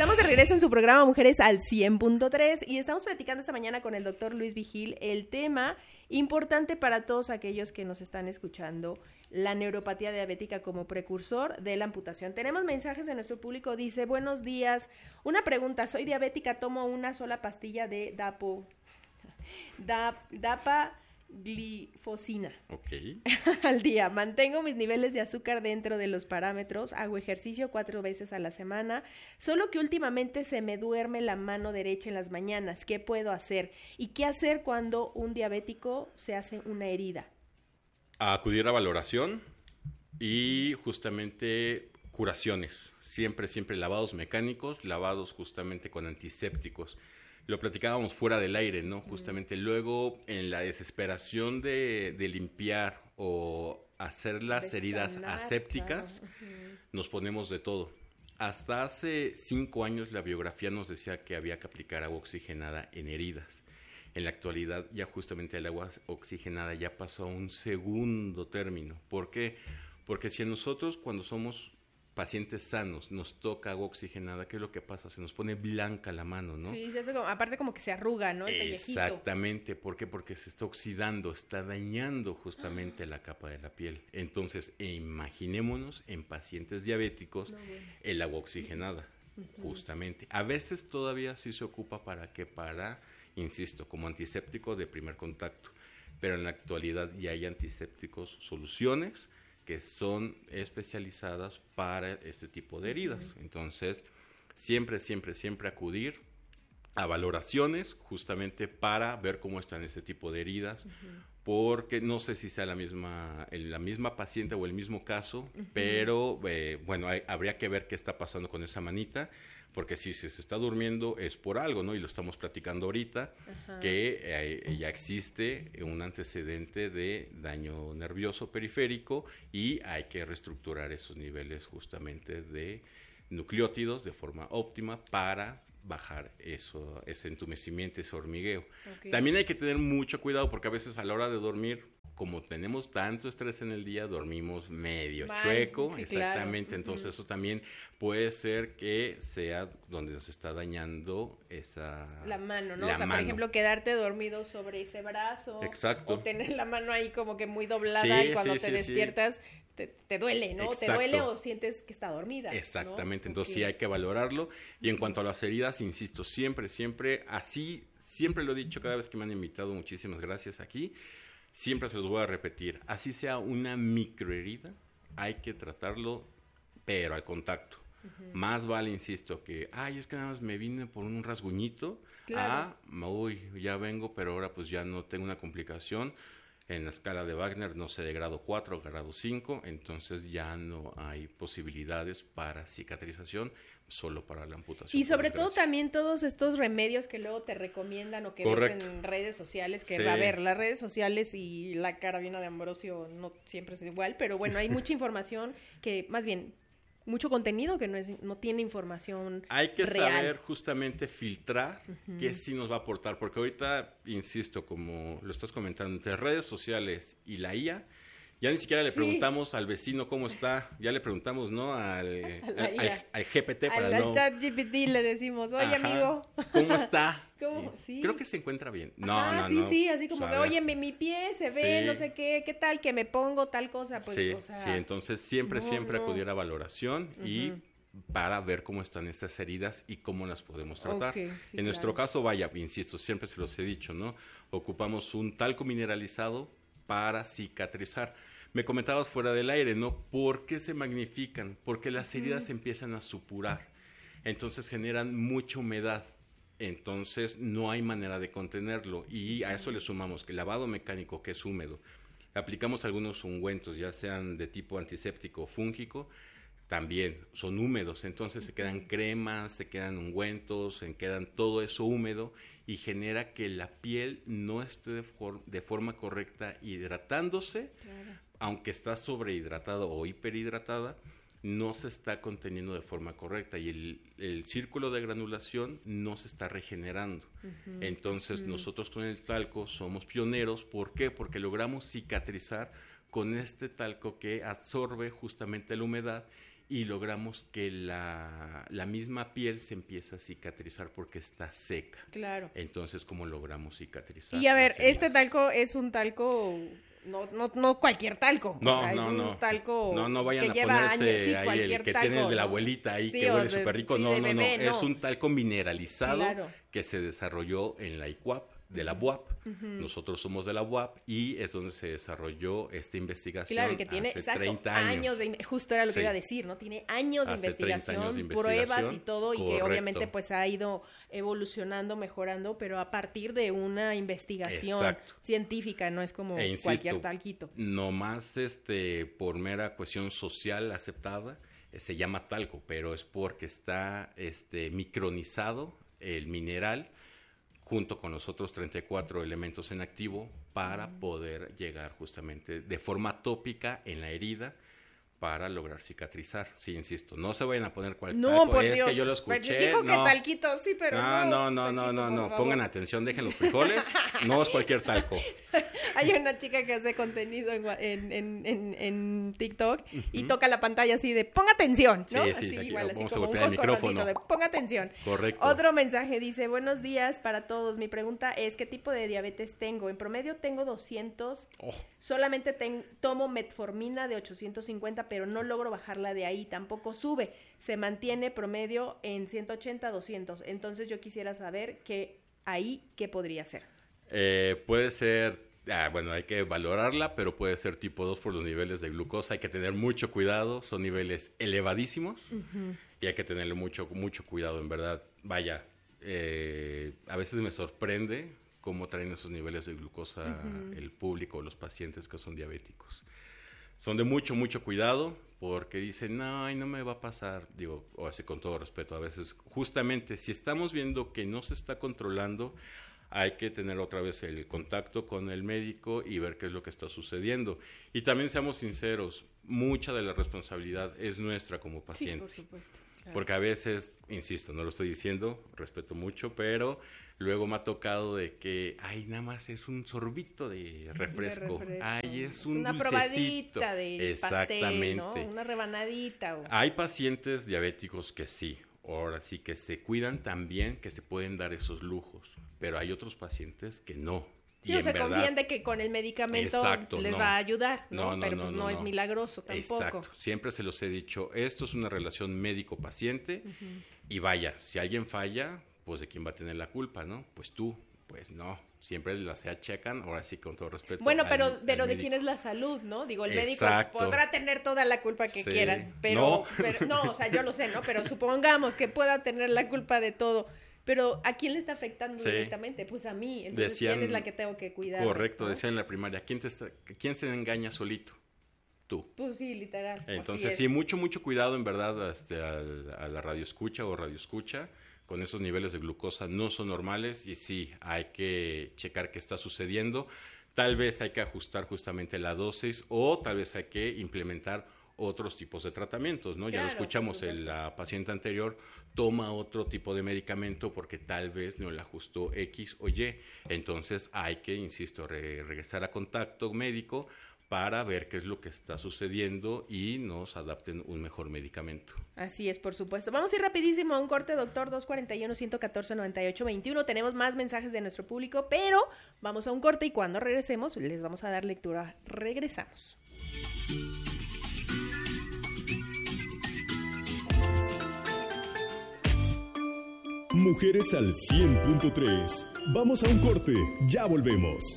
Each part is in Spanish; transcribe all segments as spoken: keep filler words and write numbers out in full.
Estamos de regreso en su programa Mujeres al cien punto tres y estamos platicando esta mañana con el doctor Luis Vigil el tema importante para todos aquellos que nos están escuchando, la neuropatía diabética como precursor de la amputación. Tenemos mensajes de nuestro público, dice, buenos días, una pregunta, soy diabética, tomo una sola pastilla de Dapo, da, Dapa glifosina okay. al día, mantengo mis niveles de azúcar dentro de los parámetros, hago ejercicio cuatro veces a la semana, solo que últimamente se me duerme la mano derecha en las mañanas, ¿qué puedo hacer? ¿Y qué hacer cuando un diabético se hace una herida? Acudir a valoración y justamente curaciones, siempre, siempre lavados mecánicos, lavados justamente con antisépticos. Lo platicábamos fuera del aire, ¿no? Justamente mm. luego en la desesperación de, de limpiar o hacer las de heridas sanar, asépticas, claro. uh-huh. nos ponemos de todo. Hasta hace cinco años la biografía nos decía que había que aplicar agua oxigenada en heridas. En la actualidad ya justamente el agua oxigenada ya pasó a un segundo término. ¿Por qué? Porque si a nosotros cuando somos pacientes sanos nos toca agua oxigenada, ¿qué es lo que pasa? Se nos pone blanca la mano, ¿no? Sí, eso como, aparte como que se arruga, ¿no? El pellejito. Exactamente, ¿por qué? Porque se está oxidando, está dañando justamente ah. la capa de la piel. Entonces, imaginémonos en pacientes diabéticos no, bueno. el agua oxigenada, uh-huh. justamente. A veces todavía sí se ocupa para que para, insisto, como antiséptico de primer contacto, pero en la actualidad ya hay antisépticos soluciones que son especializadas para este tipo de heridas. Uh-huh. Entonces, siempre, siempre, siempre acudir a valoraciones justamente para ver cómo están este tipo de heridas, uh-huh. porque no sé si sea la misma, la misma paciente o el mismo caso, uh-huh. pero eh, bueno, hay, habría que ver qué está pasando con esa manita, porque si se está durmiendo es por algo, ¿no? Y lo estamos platicando ahorita, uh-huh. que eh, ya existe un antecedente de daño nervioso periférico y hay que reestructurar esos niveles justamente de nucleótidos de forma óptima para bajar eso, ese entumecimiento, ese hormigueo. Okay. También hay que tener mucho cuidado porque a veces a la hora de dormir, como tenemos tanto estrés en el día, dormimos medio Mal, chueco, sí, exactamente, claro. Entonces uh-huh. eso también puede ser que sea donde nos está dañando esa... La mano, ¿no? La o sea, mano. Por ejemplo, quedarte dormido sobre ese brazo. Exacto. O tener la mano ahí como que muy doblada sí, y cuando sí, te sí, despiertas... Sí. Te, te duele, ¿no? Exacto. Te duele o sientes que está dormida. Exactamente, ¿no? Entonces okay. sí hay que valorarlo. Y en cuanto a las heridas, insisto, siempre, siempre, así, siempre lo he dicho cada vez que me han invitado, muchísimas gracias aquí, siempre se los voy a repetir, así sea una microherida, hay que tratarlo, pero al contacto. Uh-huh. Más vale, insisto, que, ay, es que nada más me vine por un rasguñito, claro. ah, uy, ya vengo, pero ahora pues ya no tengo una complicación. En la escala de Wagner, no sé, de grado cuatro, grado cinco, entonces ya no hay posibilidades para cicatrización, solo para la amputación. Y sobre todo también todos estos remedios que luego te recomiendan o que Correcto. ves en redes sociales, que sí. a ver, las redes sociales y la carabina de Ambrosio no siempre es igual, pero bueno, hay mucha información que, más bien, mucho contenido que no es no tiene información Hay que real. saber justamente filtrar uh-huh. qué sí nos va a aportar, porque ahorita, insisto, como lo estás comentando, entre redes sociales y la I A, ya ni siquiera le sí. preguntamos al vecino cómo está, ya le preguntamos, ¿no? Al, al, al, al G P T para al, no... Al chat G P T le decimos, oye, Ajá. amigo. ¿Cómo está? ¿Cómo? Sí. Creo que se encuentra bien. No, Ajá, no, sí, no. Sí, sí, así como pues, que, oye, mi, mi pie se ve, sí. no sé qué, ¿qué tal? Que me pongo tal cosa, pues, sí, o sea... Sí, entonces siempre, no, siempre no. acudir a valoración uh-huh. y para ver cómo están estas heridas y cómo las podemos tratar. Okay, sí, en claro. nuestro caso, vaya, insisto, siempre se los he dicho, ¿no? Ocupamos un talco mineralizado para cicatrizar. Me comentabas fuera del aire, ¿no? ¿Por qué se magnifican? Porque las heridas uh-huh. empiezan a supurar, entonces generan mucha humedad, entonces no hay manera de contenerlo y a eso le sumamos que el lavado mecánico, que es húmedo, aplicamos algunos ungüentos, ya sean de tipo antiséptico o fúngico, también son húmedos, entonces se quedan cremas, se quedan ungüentos, se quedan todo eso húmedo y genera que la piel no esté de, for- de forma correcta hidratándose, claro. aunque está sobrehidratada o hiperhidratada, no se está conteniendo de forma correcta y el, el círculo de granulación no se está regenerando. Uh-huh. Entonces uh-huh. nosotros con el talco somos pioneros, ¿por qué? Porque logramos cicatrizar con este talco que absorbe justamente la humedad y logramos que la, la misma piel se empiece a cicatrizar porque está seca. Claro. Entonces, ¿cómo logramos cicatrizar? Y a ver, este talco es un talco, no no no cualquier talco. No, o sea, no, es un no. talco no, no vayan que a lleva ponerse años, sí, ahí el que talco, tiene el de la ¿no? abuelita ahí Sí, que o huele de- súper rico. sí, no, de no, bebé, no, no. es un talco mineralizado Claro. que se desarrolló en la I C U A P, de la U A P. Ujú. Nosotros somos de la U A P y es donde se desarrolló esta investigación Claro, y que tiene hace exacto, treinta años. años de, justo era lo que Sí. iba a decir, ¿no? Tiene años de, Hace investigación, treinta años de pruebas investigación, y todo, y que correcto. obviamente pues ha ido evolucionando, mejorando, pero a partir de una investigación Exacto. científica, no es como E insisto, cualquier talquito. Nomás este, por mera cuestión social aceptada, eh, se llama talco, pero es porque está este, micronizado el mineral junto con los otros treinta y cuatro elementos en activo para poder llegar justamente de forma tópica en la herida para lograr cicatrizar. Sí, insisto, no se vayan a poner cualquier No, talco, por es Dios. que yo lo Pues escuché. dijo no. que talquito, sí, pero no, no. no, no, talquito, no, no, por no, favor. pongan atención, dejen los frijoles, no es cualquier talco. Hay una chica que hace contenido en, en, en, en, en TikTok y toca la pantalla así de ponga atención, ¿no? Sí, sí, así aquí igual, así vamos a como un golpear el coscorroncito micrófono. de ponga atención. Correcto. Otro mensaje dice, buenos días para todos. Mi pregunta es, ¿qué tipo de diabetes tengo? En promedio tengo doscientos, Oh. solamente ten- tomo metformina de ochocientos cincuenta, pero no logro bajarla de ahí, tampoco sube. Se mantiene promedio en ciento ochenta, doscientos. Entonces yo quisiera saber que ahí, ¿qué podría ser? Eh, puede ser, ah, bueno, hay que valorarla, pero puede ser tipo dos por los niveles de glucosa. Hay que tener mucho cuidado, son niveles elevadísimos Uh-huh. y hay que tenerle mucho, mucho cuidado, en verdad. Vaya, eh, a veces me sorprende cómo traen esos niveles de glucosa Uh-huh. el público o los pacientes que son diabéticos. Son de mucho, mucho cuidado porque dicen, no, ay, no me va a pasar. Digo, o así con todo respeto, a veces, justamente, si estamos viendo que no se está controlando, hay que tener otra vez el contacto con el médico y ver qué es lo que está sucediendo. Y también seamos sinceros, mucha de la responsabilidad es nuestra como Sí, paciente. por supuesto. Claro. Porque a veces, insisto, no lo estoy diciendo, respeto mucho, pero luego me ha tocado de que, ay, nada más es un sorbito de refresco, De refresco. ay, es un una dulcecito. probadita de pastel, ¿no? Una rebanadita. O... Hay pacientes diabéticos que sí, ahora sí que se cuidan también, que se pueden dar esos lujos, pero hay otros pacientes que no. Sí, Y o en se verdad- confían de que con el medicamento Exacto, les no. va a ayudar, ¿no? No, no, Pero no, pues no, no, es no. milagroso tampoco. Exacto, siempre se los he dicho, esto es una relación médico-paciente y vaya, si alguien falla, pues de quién va a tener la culpa, ¿no? Pues tú, pues no, siempre las se achacan, ahora sí con todo respeto. Bueno, al- pero, al pero ¿de médico. quién es la salud, no? Digo, el Exacto. médico podrá tener toda la culpa que Sí. quieran, pero No. pero no, o sea, yo lo sé, ¿no? Pero supongamos que pueda tener la culpa de todo. Pero ¿a quién le está afectando Sí. directamente? Pues a mí. Entonces, Decían- ¿quién es la que tengo que cuidar? Correcto, ¿no? decía en la primaria, ¿quién, te está, ¿quién se engaña solito? Tú. Pues sí, literal. así Entonces, es. sí, mucho, mucho cuidado en verdad este, al- a la radio escucha o radio escucha. Con esos niveles de glucosa no son normales y sí, hay que checar qué está sucediendo. Tal vez hay que ajustar justamente la dosis o tal vez hay que implementar otros tipos de tratamientos, ¿no? Ya Claro, lo escuchamos, por el, la paciente anterior toma otro tipo de medicamento porque tal vez no le ajustó X o Y. Entonces hay que, insisto, re- regresar a contacto médico para ver qué es lo que está sucediendo y nos adapten un mejor medicamento. Así es, por supuesto. Vamos a ir rapidísimo a un corte, doctor, dos cuatro uno, uno uno cuatro, nueve ocho dos uno. Tenemos más mensajes de nuestro público, pero vamos a un corte y cuando regresemos les vamos a dar lectura. Regresamos. Mujeres al cien punto tres. Vamos a un corte, ya volvemos.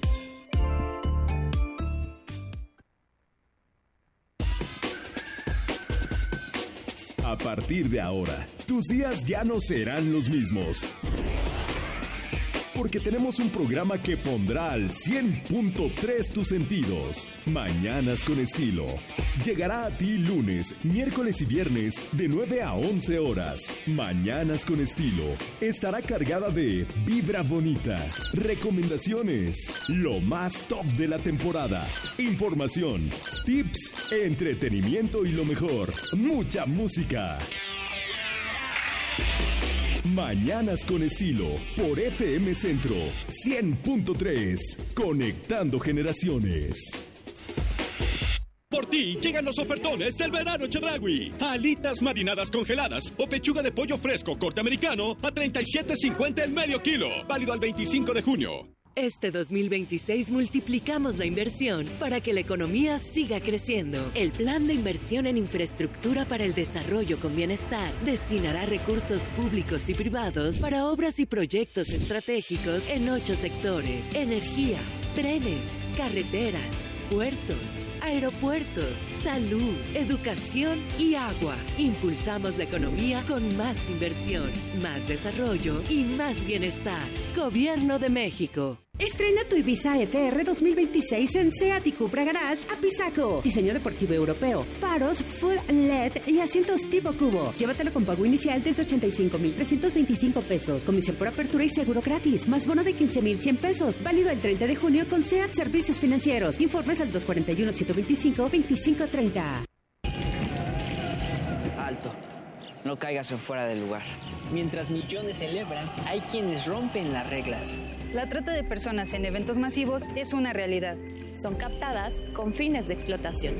A partir de ahora, tus días ya no serán los mismos. Porque tenemos un programa que pondrá al cien punto tres tus sentidos. Mañanas con estilo. Llegará a ti lunes, miércoles y viernes de nueve a once horas. Mañanas con estilo. Estará cargada de vibra bonita, recomendaciones, lo más top de la temporada, información, tips, entretenimiento y lo mejor, mucha música. Mañanas con estilo por F M Centro cien punto tres, conectando generaciones. Por ti llegan los ofertones del verano Chedraui. Alitas marinadas congeladas o pechuga de pollo fresco corte americano a treinta y siete cincuenta el medio kilo. Válido al veinticinco de junio. Este dos mil veintiséis multiplicamos la inversión para que la economía siga creciendo. El Plan de Inversión en Infraestructura para el Desarrollo con Bienestar destinará recursos públicos y privados para obras y proyectos estratégicos en ocho sectores: energía, trenes, carreteras, puertos, aeropuertos, salud, educación y agua. Impulsamos la economía con más inversión, más desarrollo y más bienestar. Gobierno de México. Estrena tu Ibiza F R dos mil veintiséis en Seat y Cupra Garage Apizaco. Diseño deportivo europeo, faros Full L E D y asientos tipo cubo. Llévatelo con pago inicial desde ochenta y cinco mil trescientos veinticinco pesos. Comisión por apertura y seguro gratis. Más bono de quince mil cien pesos. Válido el treinta de junio con Seat Servicios Financieros. Informes al dos cuatro uno, ciento veinticinco, veinticinco treinta. Alto. No caigas en fuera del lugar. Mientras millones celebran, hay quienes rompen las reglas. La trata de personas en eventos masivos es una realidad. Son captadas con fines de explotación.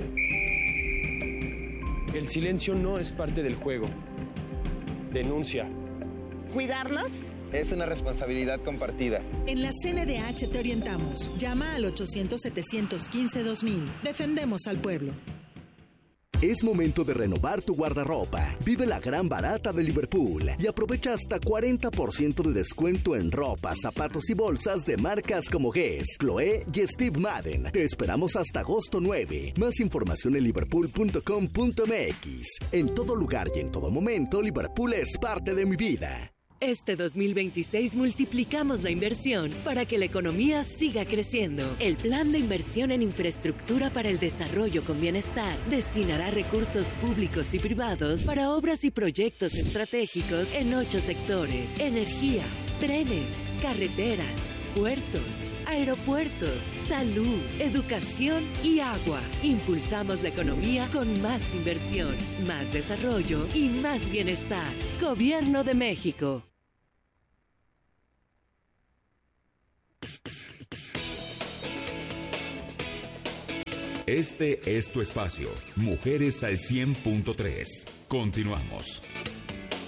El silencio no es parte del juego. Denuncia. ¿Cuidarnos? Es una responsabilidad compartida. En la C N D H te orientamos. Llama al ochocientos, setecientos quince, dos mil. Defendemos al pueblo. Es momento de renovar tu guardarropa. Vive la gran barata de Liverpool y aprovecha hasta cuarenta por ciento de descuento en ropa, zapatos y bolsas de marcas como Guess, Chloé y Steve Madden. Te esperamos hasta agosto nueve. Más información en liverpool punto com punto m x. En todo lugar y en todo momento, Liverpool es parte de mi vida. Este dos mil veintiséis multiplicamos la inversión para que la economía siga creciendo. El Plan de Inversión en Infraestructura para el Desarrollo con Bienestar destinará recursos públicos y privados para obras y proyectos estratégicos en ocho sectores: energía, trenes, carreteras, puertos, aeropuertos, salud, educación y agua. Impulsamos la economía con más inversión, más desarrollo y más bienestar. Gobierno de México. Este es tu espacio, Mujeres al cien punto tres. Continuamos.